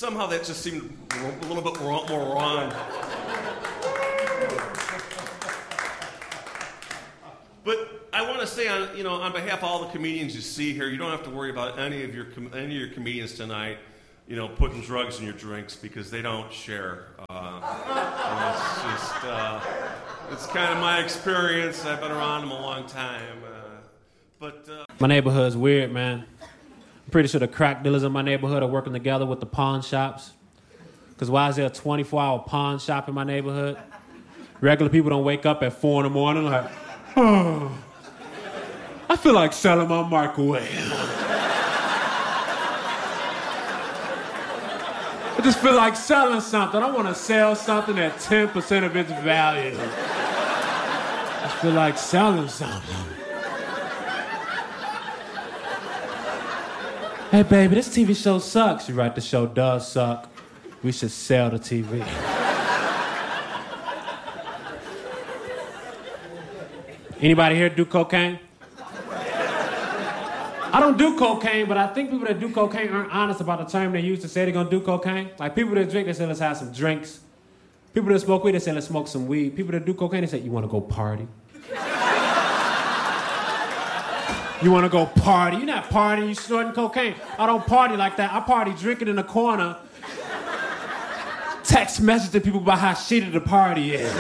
somehow that just seemed a little bit more wrong. But I want to say, on behalf of all the comedians you see here, you don't have to worry about any of your comedians tonight, putting drugs in your drinks because they don't share. It's kind of my experience. I've been around them a long time. My neighborhood's weird, man. I'm pretty sure the crack dealers in my neighborhood are working together with the pawn shops. Because why is there a 24-hour pawn shop in my neighborhood? Regular people don't wake up at 4 in the morning like, oh, I feel like selling my microwave. I just feel like selling something. I want to sell something at 10% of its value. I just feel like selling something. Hey, baby, this TV show sucks. You're right, the show does suck. We should sell the TV. Anybody here do cocaine? I don't do cocaine, but I think people that do cocaine aren't honest about the term they use to say they're gonna do cocaine. Like people that drink, they say let's have some drinks. People that smoke weed, they say let's smoke some weed. People that do cocaine, they say you wanna go party? You wanna go party? You're not partying, you snorting cocaine. I don't party like that. I party drinking in the corner, text messaging people about how shitty the party is.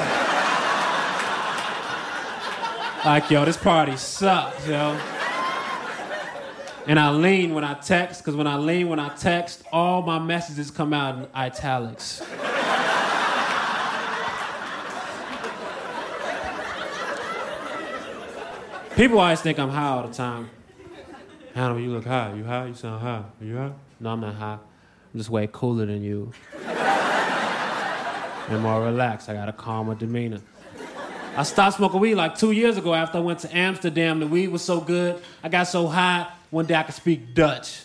Like, yo, this party sucks, yo. And I lean when I text, because when I text, all my messages come out in italics. People always think I'm high all the time. Hannah, you look high. You high? You sound high. Are you high? No, I'm not high. I'm just way cooler than you. And more relaxed. I got a calmer demeanor. I stopped smoking weed like 2 years ago after I went to Amsterdam. The weed was so good. I got so high, one day I could speak Dutch.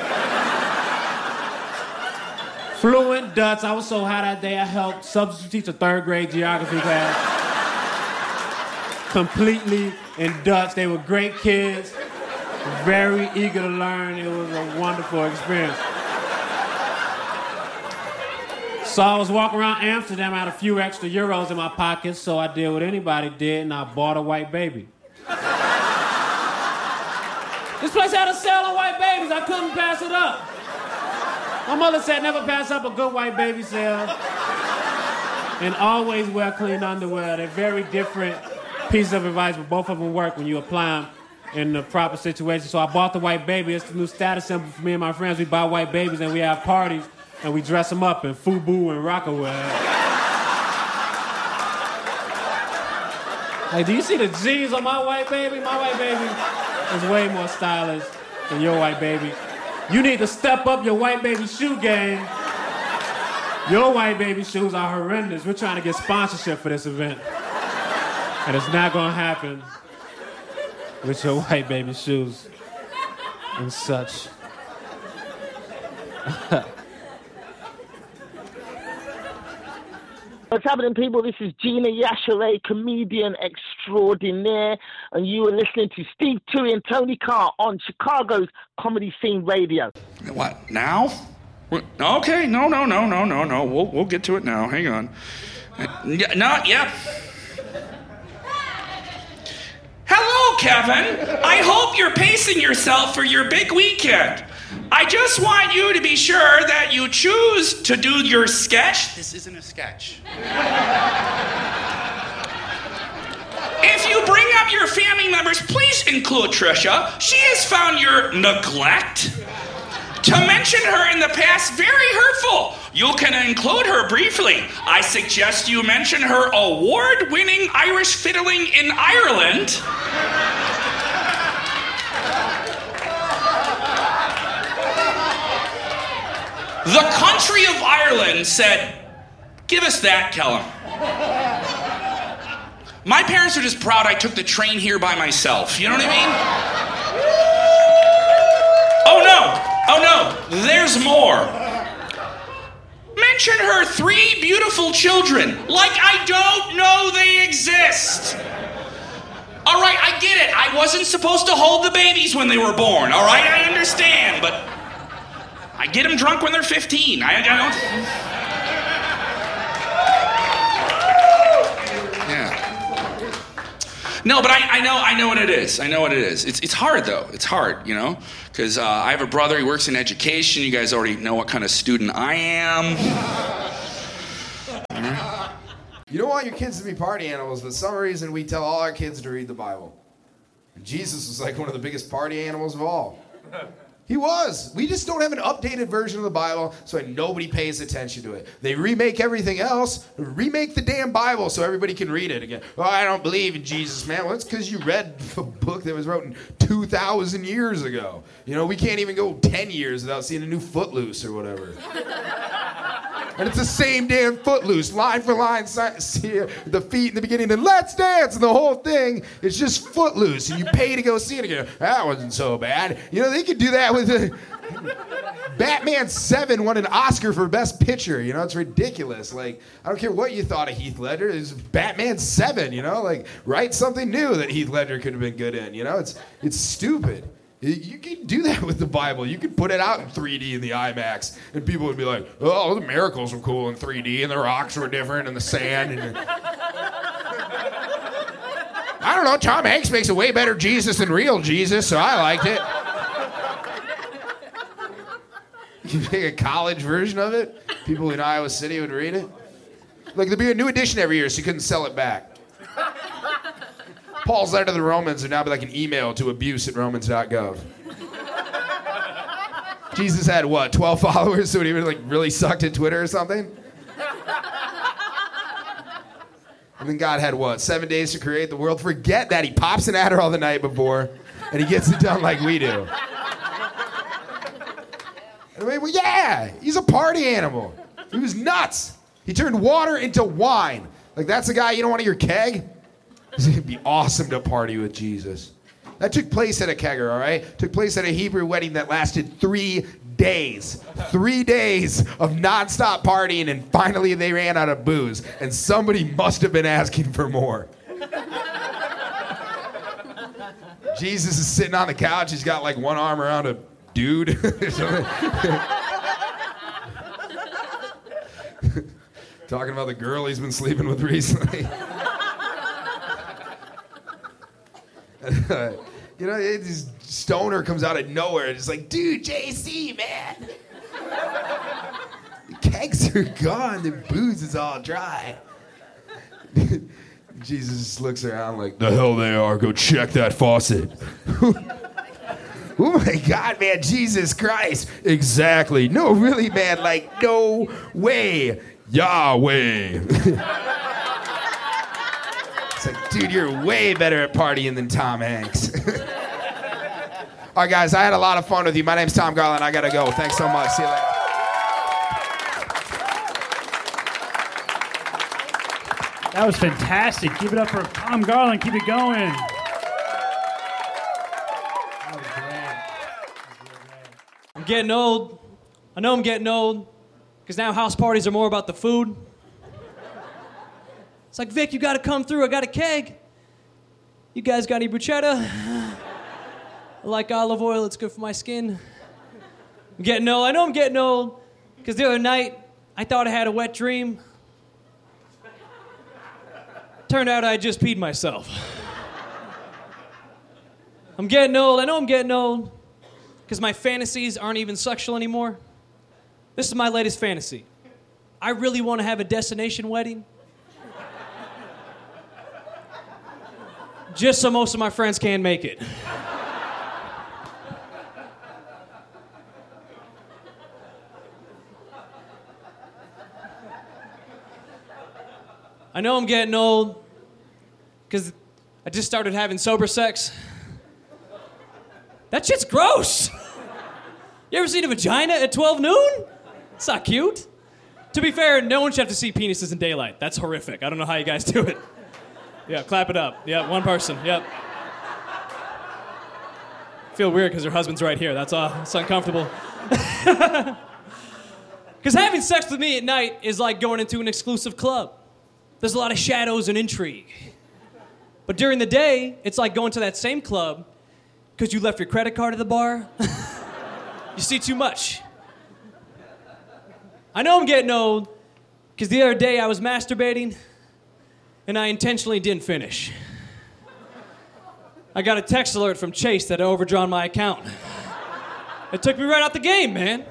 Fluent Dutch. I was so high that day I helped substitute teach a third grade geography class. Completely in Dutch. They were great kids, very eager to learn. It was a wonderful experience. So I was walking around Amsterdam, I had a few extra euros in my pockets, so I did what anybody did, and I bought a white baby. This place had a sale on white babies. I couldn't pass it up. My mother said never pass up a good white baby sale. And always wear clean underwear. They're very different pieces of advice, but both of them work when you apply them in the proper situation. So I bought the white baby. It's the new status symbol for me and my friends. We buy white babies and we have parties and we dress them up in FUBU and Rockaway. Like, do you see the G's on my white baby? My white baby is way more stylish than your white baby. You need to step up your white baby shoe game. Your white baby shoes are horrendous. We're trying to get sponsorship for this event. And it's not gonna happen with your white baby shoes and such. What's happening, people? This is Gina Yashere, comedian extraordinaire, and you are listening to Steve Toohey and Tony Carr on Chicago's Comedy Scene Radio. What, now? Okay, no. We'll get to it now. Hang on. Yep. Hello, Kevin. I hope you're pacing yourself for your big weekend. I just want you to be sure that you choose to do your sketch. This isn't a sketch. If you bring up your family members, please include Trisha. She has found your neglect. To mention her in the past, very hurtful. You can include her briefly. I suggest you mention her award-winning Irish fiddling in Ireland. The country of Ireland said, give us that, Kellum. My parents are just proud I took the train here by myself. You know what I mean? Oh no, there's more. Mention her 3 beautiful children, like I don't know they exist. All right, I get it. I wasn't supposed to hold the babies when they were born, all right? I understand, but I get them drunk when they're 15. I don't... Yeah. No, but I know what it is. I know what it is. It's hard, though. It's hard, you know? Because I have a brother, he works in education. You guys already know what kind of student I am. You don't want your kids to be party animals, but for some reason we tell all our kids to read the Bible. And Jesus was like one of the biggest party animals of all. He was. We just don't have an updated version of the Bible, so nobody pays attention to it. They remake everything else, remake the damn Bible so everybody can read it again. Oh, I don't believe in Jesus, man. Well, it's because you read a book that was written 2,000 years ago. You know, we can't even go 10 years without seeing a new Footloose or whatever. And it's the same damn Footloose, line for line, see the feet in the beginning, and let's dance, and the whole thing is just Footloose, and you pay to go see it again. That wasn't so bad. You know, they could do that with Batman 7 won an Oscar for Best Picture. You know, it's ridiculous. Like, I don't care what you thought of Heath Ledger. It's Batman 7, you know? Like, write something new that Heath Ledger could have been good in, you know? It's stupid. You can do that with the Bible. You could put it out in 3D in the IMAX, and people would be like, oh, the miracles were cool in 3D, and the rocks were different, and the sand. And I don't know, Tom Hanks makes a way better Jesus than real Jesus, so I liked it. You make a college version of it, people in Iowa City would read it. Like, there'd be a new edition every year, so you couldn't sell it back. Paul's letter to the Romans would now be like an email to abuse@romans.gov. Jesus had, 12 followers, so he like really sucked at Twitter or something? And then God had, 7 days to create the world? Forget that. He pops an Adderall the night before, and he gets it done like we do. I mean, well, yeah, he's a party animal. He was nuts. He turned water into wine. Like, that's the guy you don't want at your keg? It'd be awesome to party with Jesus. That took place at a kegger, all right? Took place at a Hebrew wedding that lasted 3 days. 3 days of nonstop partying, and finally they ran out of booze. And somebody must have been asking for more. Jesus is sitting on the couch. He's got like one arm around a dude. Talking about the girl he's been sleeping with recently. You know, this stoner comes out of nowhere and it's like, dude, JC, man. The kegs are gone. The booze is all dry. Jesus just looks around like, the hell they are. Go check that faucet. Oh my God, man, Jesus Christ. Exactly. No, really, man, like, no way. Yahweh. It's like, dude, you're way better at partying than Tom Hanks. All right, guys, I had a lot of fun with you. My name's Tom Garland. I got to go. Thanks so much. See you later. That was fantastic. Give it up for Tom Garland. Keep it going. I'm getting old. I know I'm getting old because now house parties are more about the food. It's like, Vic, you got to come through. I got a keg. You guys got any bruschetta? I like olive oil. It's good for my skin. I'm getting old. I know I'm getting old because the other night I thought I had a wet dream. Turned out I just peed myself. I'm getting old. I know I'm getting old because my fantasies aren't even sexual anymore. This is my latest fantasy. I really want to have a destination wedding. Just so most of my friends can make it. I know I'm getting old because I just started having sober sex. That shit's gross. You ever seen a vagina at 12 noon? It's not cute. To be fair, no one should have to see penises in daylight. That's horrific. I don't know how you guys do it. Yeah, clap it up. Yeah, one person. Yep. Feel weird because her husband's right here. That's it's uncomfortable. Because having sex with me at night is like going into an exclusive club. There's a lot of shadows and intrigue. But during the day, it's like going to that same club because you left your credit card at the bar. You see too much. I know I'm getting old because the other day I was masturbating and I intentionally didn't finish. I got a text alert from Chase that had overdrawn my account. It took me right out the game, man.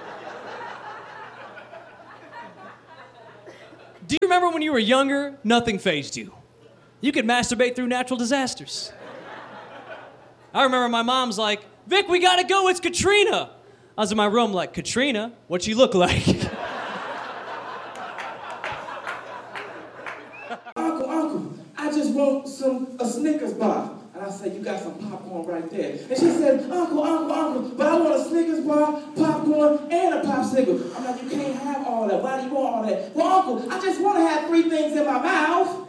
Do you remember when you were younger, nothing fazed you? You could masturbate through natural disasters. I remember my mom's like, Vic, we gotta go, it's Katrina. I was in my room like, Katrina? What'd she look like? Uncle, I just want a Snickers bar. And I said, you got some popcorn right there. And she said, Uncle, but I want a Snickers bar, popcorn, and a popsicle. I'm like, you can't have all that. Why do you want all that? Well, Uncle, I just want to have 3 things in my mouth.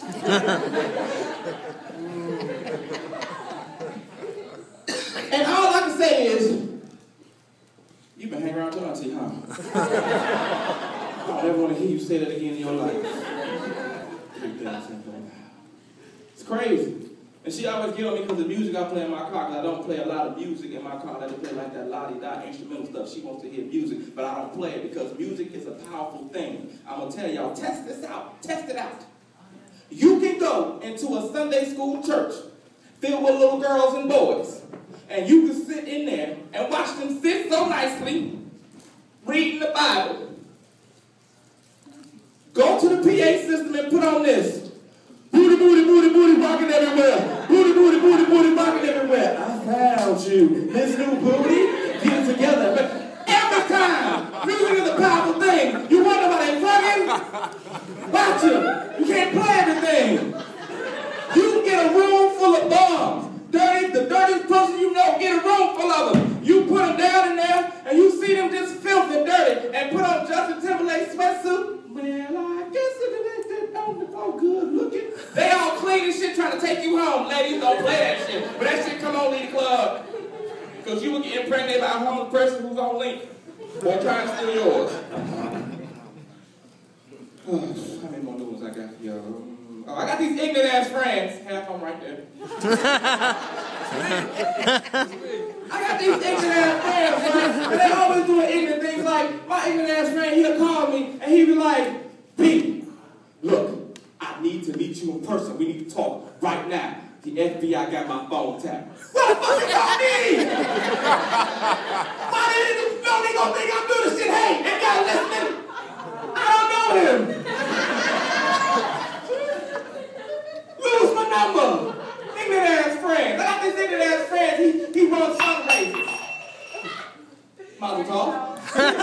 And all I can say is, you've been hanging around your auntie, huh? I don't ever want to hear you say that again in your life. 3 things in my mouth. It's crazy. And she always get on me because the music I play in my car, because I don't play a lot of music in my car. I just play like that la-di-da instrumental stuff. She wants to hear music, but I don't play it because music is a powerful thing. I'm going to tell y'all, test this out. Test it out. You can go into a Sunday school church filled with little girls and boys, and you can sit in there and watch them sit so nicely, reading the Bible. Go to the PA system and put on this. Booty, booty, booty, booty, rocking everywhere. Booty, booty, booty, booty, rocking everywhere. I found you, this new booty. Get it together. But every time, music is a powerful thing. You wonder why they fucking? Watch them. You can't play everything. You can get a room full of bums. The dirtiest person you know, get a room full of them. You put them down in there, and you see them just filthy dirty, and put on Justin Timberlake's sweatsuit. Well, I guess it don't go good looking. They all clean and shit trying to take you home. Ladies, don't play that shit. But that shit come on in the club. Because you will get impregnated by a homeless person who's on link. Or trying to steal yours. How many more new ones I got? Yo. Oh, I got these ignorant ass friends. Half of them right there. I got these ignorant ass friends, right? And they always doing ignorant things like, my ignorant ass friend, he'll call me and he'll be like, B, look, I need to meet you in person. We need to talk right now. The FBI got my phone tapped. What the fuck you got me? Why did they gonna think I'm doing this shit? Hey, if y'all listening, I don't know him. Lose my number. Ignorant ass friends. I got this ignorant ass friend. He runs fundraisers. Mazel tov.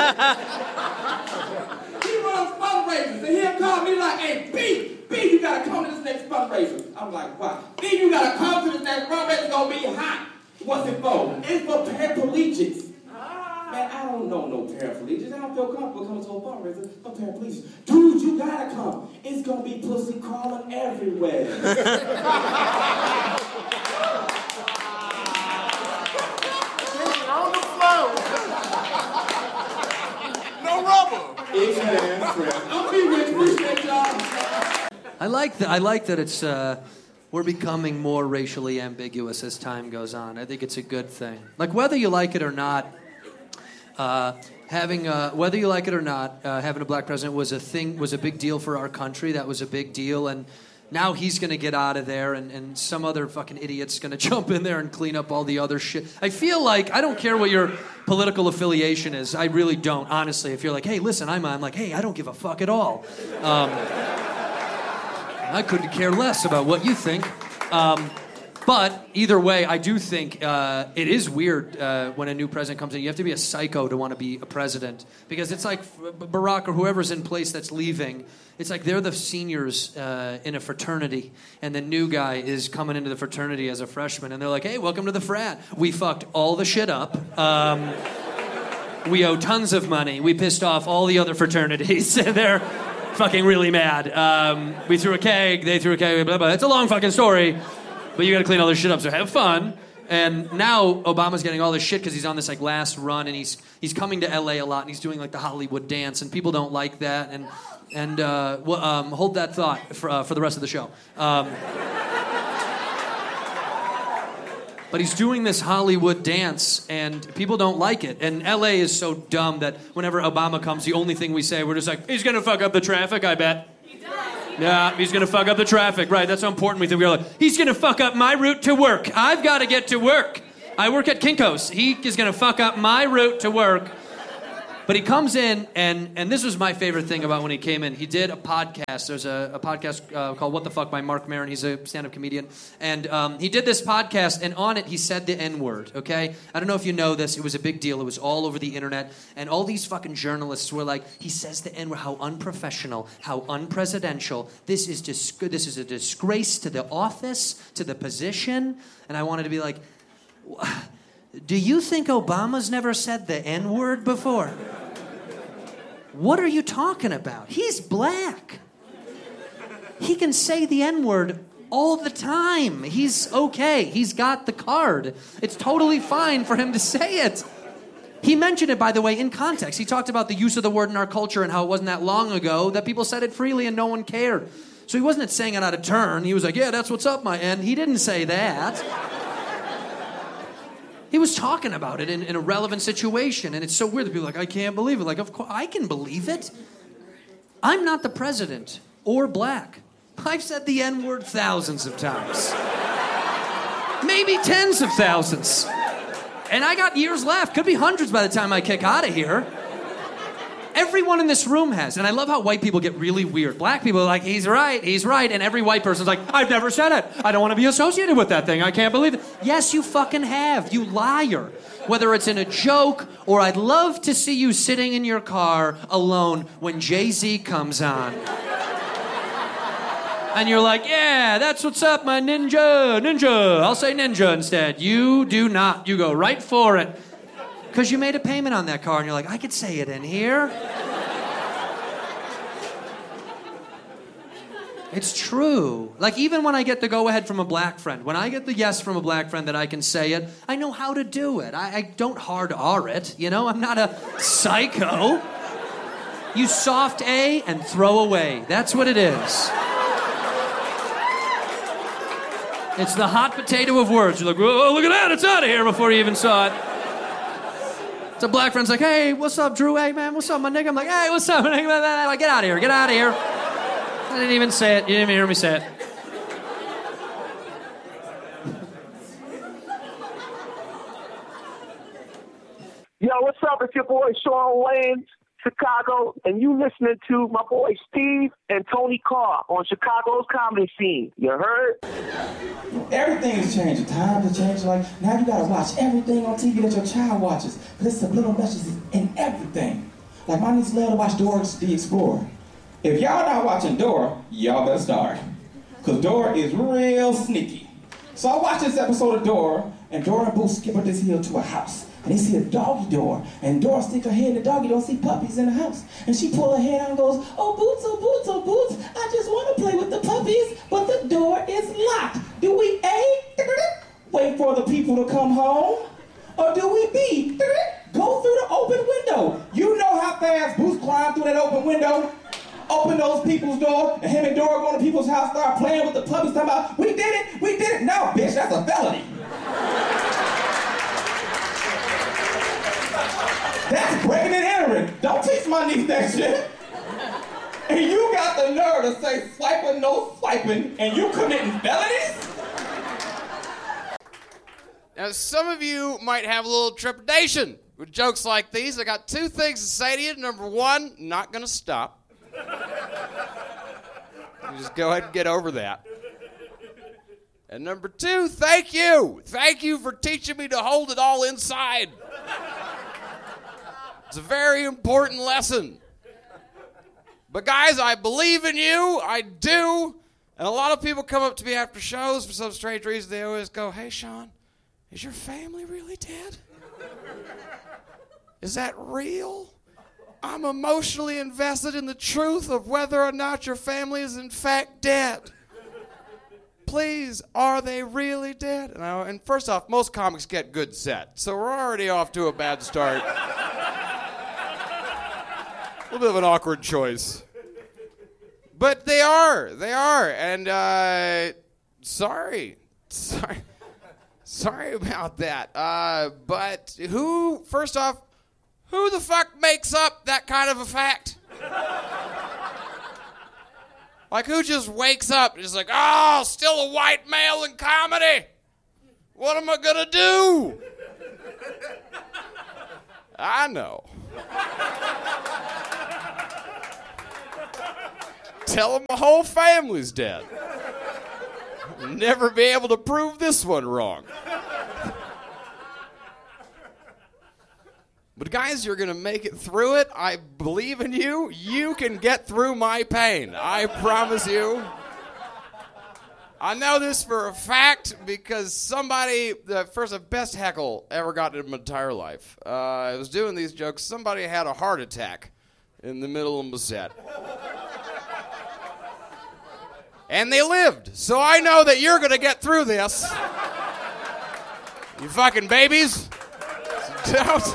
He runs fundraisers. And he'll call me like, hey, B, you gotta come to this next fundraiser. I'm like, why? B, you gotta come to this next fundraiser. It's gonna be hot. What's it for? It's for paraplegics. Man, I don't know no paraplegics. I don't feel comfortable coming to a fundraiser for paraplegics. Dude, you gotta come. It's gonna be pussy crawling everywhere. On the floor. No rubber. I'm be rich. Appreciate y'all. I like that it's we're becoming more racially ambiguous as time goes on. I think it's a good thing. Like whether you like it or not, having a black president was a big deal for our country. That was a big deal, and now he's going to get out of there, and some other fucking idiot's going to jump in there and clean up all the other shit. I feel like I don't care what your political affiliation is. I really don't, honestly. If you're like, hey, listen, I'm like, hey, I don't give a fuck at all. I couldn't care less about what you think. But either way, I do think it is weird when a new president comes in. You have to be a psycho to want to be a president. Because it's like Barack or whoever's in place that's leaving, it's like they're the seniors in a fraternity. And the new guy is coming into the fraternity as a freshman. And they're like, hey, welcome to the frat. We fucked all the shit up. We owe tons of money. We pissed off all the other fraternities. They're fucking really mad. We threw a keg. They threw a keg. Blah, blah. It's a long fucking story. But you got to clean all this shit up, so have fun. And now Obama's getting all this shit because he's on this like last run, and he's coming to LA a lot, and he's doing like the Hollywood dance, and people don't like that. And hold that thought for the rest of the show. But he's doing this Hollywood dance, and people don't like it. And L.A. is so dumb that whenever Obama comes, the only thing we say, we're just like, he's going to fuck up the traffic, I bet. He does. Yeah, he's going to fuck up the traffic. Right, that's how important we think we are. Like, he's going to fuck up my route to work. I've got to get to work. I work at Kinko's. He is going to fuck up my route to work. But he comes in, and this was my favorite thing about when he came in. He did a podcast. There's a podcast called What the Fuck by Mark Maron. He's a stand-up comedian. And he did this podcast, and on it, he said the N-word, okay? I don't know if you know this. It was a big deal. It was all over the internet. And all these fucking journalists were like, he says the N-word. How unprofessional. How unpresidential. This is a disgrace to the office, to the position. And I wanted to be like... Do you think Obama's never said the N-word before? What are you talking about? He's black. He can say the N-word all the time. He's okay. He's got the card. It's totally fine for him to say it. He mentioned it, by the way, in context. He talked about the use of the word in our culture and how it wasn't that long ago that people said it freely and no one cared. So he wasn't saying it out of turn. He was like, yeah, that's what's up, my N. He didn't say that. He was talking about it in a relevant situation, and it's so weird that people are like, I can't believe it. Like, of course, I can believe it. I'm not the president or black. I've said the N-word thousands of times. Maybe tens of thousands. And I got years left. Could be hundreds by the time I kick out of here. Everyone in this room has. And I love how white people get really weird. Black people are like, he's right. And every white person's like, I've never said it. I don't want to be associated with that thing. I can't believe it. Yes, you fucking have. You liar. Whether it's in a joke or I'd love to see you sitting in your car alone when Jay-Z comes on. And you're like, yeah, that's what's up, my ninja. I'll say ninja instead. You do not. You go right for it. Because you made a payment on that car, and you're like, I could say it in here. It's true. Like, even when I get the go-ahead from a black friend, when I get the yes from a black friend that I can say it, I know how to do it. I don't hard R it, you know? I'm not a psycho. You soft A and throw away. That's what it is. It's the hot potato of words. You're like, oh, look at that, it's out of here before you even saw it. So black friend's like, hey, what's up, Drew? Hey, man, what's up, my nigga? I'm like, hey, what's up, my nigga? Like, get out of here. I didn't even say it. You didn't even hear me say it. Yo, what's up? It's your boy Sean Wayne, Chicago, and you listening to my boy Steve and Tony Carr on Chicago's comedy scene. You heard? Everything is changing. Times are changing. Like, now you gotta watch everything on TV that your child watches. There's subliminal messages in everything. Like, my niece love to watch Dora the Explorer. If y'all not watching Dora, y'all better start. Because Dora is real sneaky. So I watched this episode of Dora, and Dora and Boots skip up this hill to a house. And they see a doggy door. And Dora stick her head in the doggy door and see puppies in the house. And she pull her head out and goes, oh, Boots, oh, Boots, oh, Boots, I just want to play with the puppies, but the door is locked. Do we A, wait for the people to come home? Or do we B, go through the open window? You know how fast Boots climbed through that open window? Open those people's door, and him and Dora go to people's house, start playing with the puppies, talking about, we did it. No, bitch, that's a felony. That's breaking and entering. Don't teach my niece that shit. And you got the nerve to say swiping, no swiping, and you committing felonies? Now, some of you might have a little trepidation with jokes like these. I got two things to say to you. Number one, not gonna stop. You just go ahead and get over that. And number two, thank you. Thank you for teaching me to hold it all inside. It's a very important lesson. But guys, I believe in you. I do. And a lot of people come up to me after shows for some strange reason. They always go, hey, Sean, is your family really dead? Is that real? I'm emotionally invested in the truth of whether or not your family is in fact dead. Please, are they really dead? And first off, most comics get good sets, so we're already off to a bad start. A little bit of an awkward choice. But they are. And, sorry. Sorry about that. But first off, who the fuck makes up that kind of a fact? Like, who just wakes up and is like, oh, still a white male in comedy? What am I gonna do? I know. Tell him my whole family's dead. Never be able to prove this one wrong. But guys, you're gonna make it through it. I believe in you. You can get through my pain. I promise you. I know this for a fact because somebody, the best heckle ever got in my entire life. I was doing these jokes. Somebody had a heart attack in the middle of my set. And they lived. So I know that you're going to get through this. You fucking babies. Don't.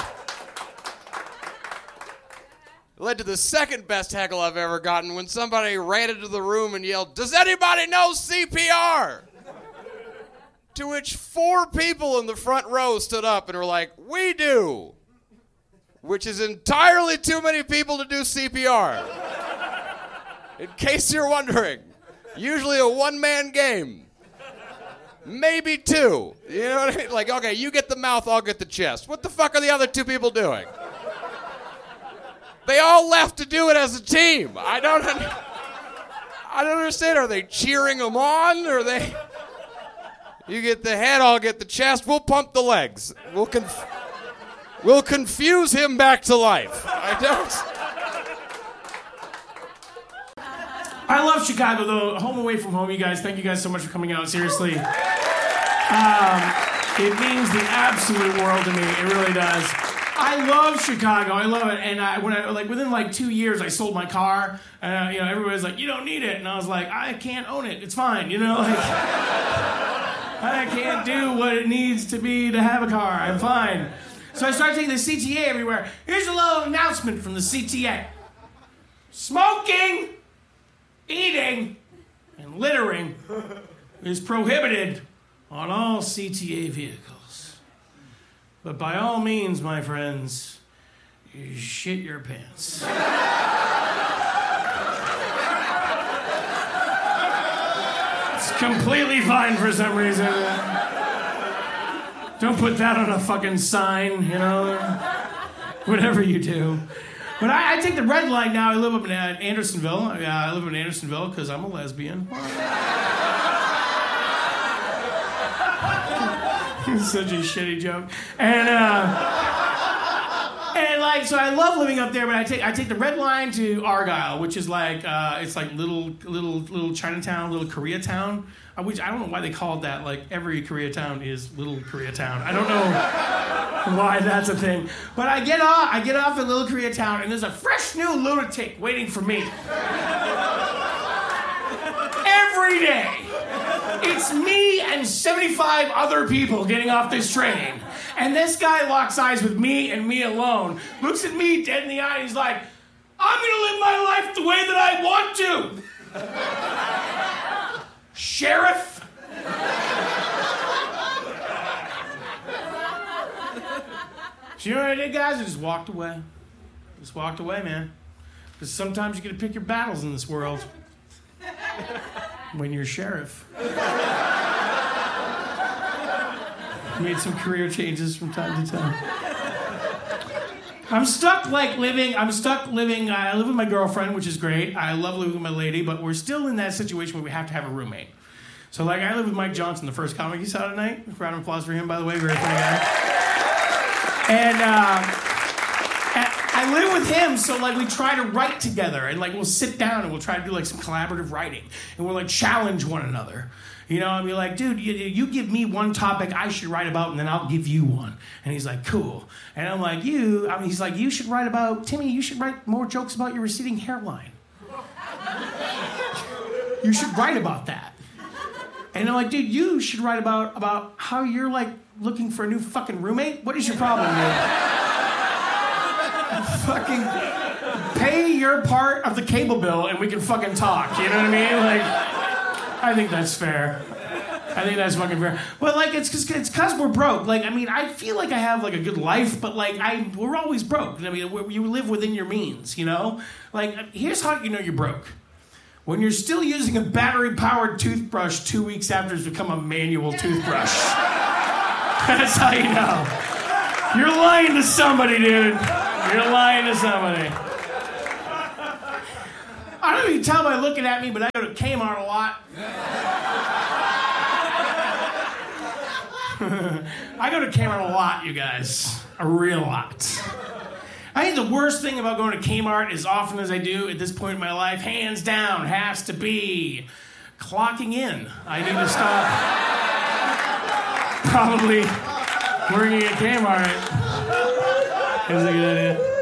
It led to the second best heckle I've ever gotten when somebody ran into the room and yelled, "Does anybody know CPR?" To which 4 people in the front row stood up and were like, "We do." Which is entirely too many people to do CPR. In case you're wondering. Usually a one-man game. Maybe 2. You know what I mean? Like, okay, you get the mouth, I'll get the chest. What the fuck are the other 2 people doing? They all left to do it as a team. I don't understand. Are they cheering them on? Or are they... You get the head, I'll get the chest. We'll pump the legs. We'll confuse him back to life. I love Chicago, though. Home away from home, you guys. Thank you guys so much for coming out. Seriously. It means the absolute world to me. It really does. I love Chicago. I love it. And within 2 years, I sold my car. And everybody's like, "You don't need it." And I was like, "I can't own it. It's fine." I can't do what it needs to be to have a car. I'm fine. So I started taking the CTA everywhere. Here's a little announcement from the CTA. Smoking, eating, and littering is prohibited on all CTA vehicles. But by all means, my friends, you shit your pants. It's completely fine for some reason. Don't put that on a fucking sign, whatever you do. But I take the red line now. I live up in Andersonville. I live in Andersonville because I'm a lesbian. It's such a shitty joke. So I love living up there, but I take the red line to Argyle, which is it's like little Chinatown, little Koreatown. Which I don't know why they call it that. Like every Koreatown is little Koreatown. I don't know why that's a thing. But I get off at little Koreatown, and there's a fresh new lunatic waiting for me. Every day. It's me and 75 other people getting off this train. And this guy locks eyes with me and me alone, looks at me dead in the eye, and he's like, "I'm going to live my life the way that I want to. Sheriff." So you know what I did, guys? I just walked away. Just walked away, man. Because sometimes you get to pick your battles in this world. When you're sheriff. Made some career changes from time to time. I live with my girlfriend, which is great. I love living with my lady, but we're still in that situation where we have to have a roommate. So I live with Mike Johnson, the first comic you saw tonight. Round of applause for him, by the way, very funny guy. And I live with him, so we try to write together, and we'll sit down and we'll try to do some collaborative writing, and we'll challenge one another. I'll be like, "Dude, you give me one topic I should write about, and then I'll give you one." And he's like, "Cool." And I'm like, he's like, "You should write about, Timmy, you should write more jokes about your receding hairline. You should write about that." And I'm like, "Dude, you should write about how you're looking for a new fucking roommate. What is your problem, dude? Fucking pay your part of the cable bill and we can fucking talk." You know what I mean? I think that's fair. I think that's fucking fair. But like, it's because we're broke. Like, I mean, I feel like I have like a good life, but like, we're always broke. I mean, you live within your means, you know. Like, here's how you know you're broke: when you're still using a battery-powered toothbrush 2 weeks after it's become a manual toothbrush. That's how you know. You're lying to somebody, dude. You're lying to somebody. I don't know if you can tell by looking at me, but I go to Kmart a lot. I go to Kmart a lot, you guys. A real lot. I think the worst thing about going to Kmart, as often as I do at this point in my life, hands down, has to be clocking in. I need to stop probably working at Kmart. Is a good idea.